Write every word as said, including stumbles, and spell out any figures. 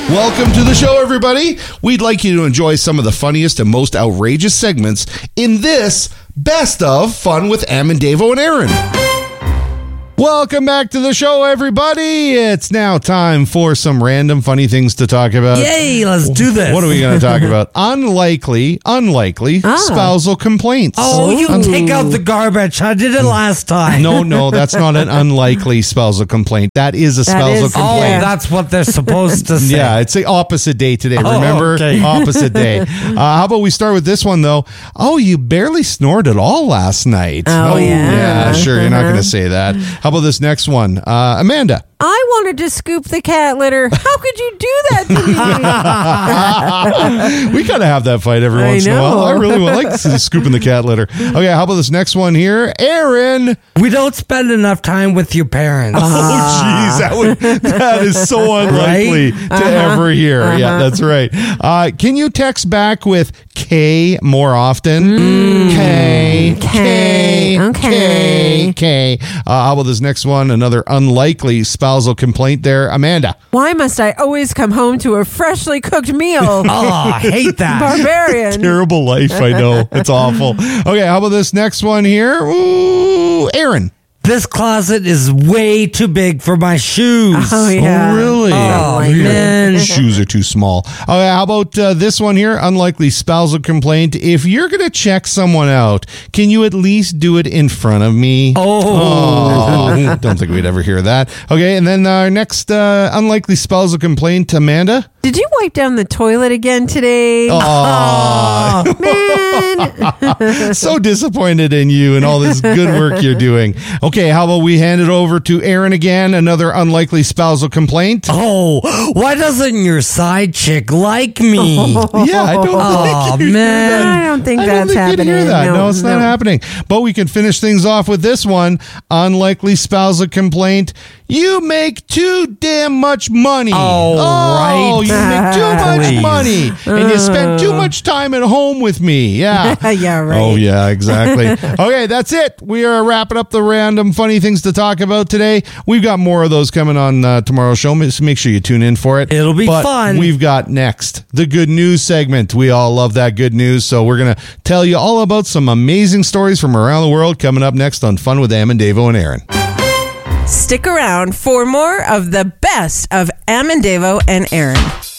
Welcome to the show, everybody. We'd like you to enjoy some of the funniest and most outrageous segments in this Best of Fun with Am and Davo and Aaron. Welcome back to the show, everybody. It's now time for some random funny things to talk about. Yay, let's do this. What are we going to talk about? Unlikely, unlikely Ah. spousal complaints. Oh, you take out the garbage. I did it last time. No, no, that's not an unlikely spousal complaint. That is a That spousal is- Oh, complaint. that's what they're supposed to say. Yeah, it's the opposite day today. Oh, Remember? okay. Opposite day. Uh, how about we start with this one, though? Oh, you barely snored at all last night. Oh, yeah. Yeah, sure. You're not going to say that. How about this next one? Uh, Amanda. I wanted to scoop the cat litter. How could you do that to me? We gotta have that fight every I once in a while. know. I really would like to see scooping the cat litter. Okay, how about this next one here? Aaron. We don't spend enough time with your parents. Oh, jeez. That, would, that is so unlikely Right? to ever hear. Yeah, that's right. Uh, can you text back with K more often? K, K, Okay. K, K. Uh, how about this next one? Another unlikely spousal complaint there. Amanda. Why must I always come home to a freshly cooked meal? Oh, I hate that. Barbarian. Terrible life, I know. It's awful. Okay, how about this next one here? Ooh, Aaron. This closet is way too big for my shoes. Oh, yeah. Oh, really? Oh, like man. Shoes are too small. Okay, how about uh, this one here? Unlikely spousal complaint. If you're going to check someone out, can you at least do it in front of me? Oh. Oh, don't think we'd ever hear that. Okay, and then our next uh, unlikely spousal complaint, Amanda. Did you wipe down the toilet again today? Oh, Man. so disappointed in you and all this good work you're doing. Okay, how about we hand it over to Aaron again? Another unlikely spousal complaint. Oh, why doesn't your side chick like me? Yeah, I don't Oh, think you man. I don't think I that's don't think you'd hear happening. that. No, No, it's not no. happening. But we can finish things off with this one. Unlikely spousal complaint. You make too damn much money. Oh, right. You make too much Please. money. And you spend too much time at home with me. Yeah. Yeah, right. Oh, yeah, exactly. Okay, that's it. We are wrapping up the random funny things to talk about today. We've got more of those coming on uh, tomorrow's show. So make sure you tune in for it. It'll be But fun. We've got next the good news segment. We all love that good news. So we're going to tell you all about some amazing stories from around the world coming up next on Fun with Am and Davo and Aaron. Stick around for more of the best of Am and Davo and Aaron.